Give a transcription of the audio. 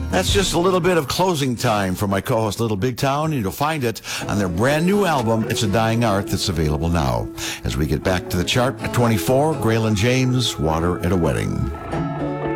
That's just a little bit of closing time for my co-host Little Big Town, and you'll find it on their brand new album, It's a Dying Art, that's available now. As we get back to the chart at 24, Graylin James, Water at a Wedding.